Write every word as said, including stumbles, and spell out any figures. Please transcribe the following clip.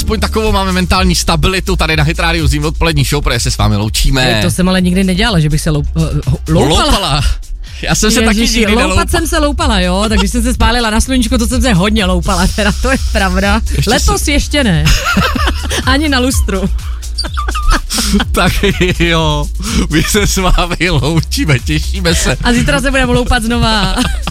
aspoň takovou máme mentální stabilitu tady na Hit Radio Zim odpolední show, protože se s vámi loučíme. To jsem ale nikdy nedělala, že bych se loup, loupala. loupala. Já jsem se Ježiši, taky nikdy loupat neloupala. jsem se loupala, jo, tak když jsem se spálila na sluníčko, to jsem se hodně loupala, teda to je pravda. Ještě Letos se... ještě ne. Ani na lustru. Tak jo, my se s vámi loučíme, těšíme se. A zítra se budeme loupat znova.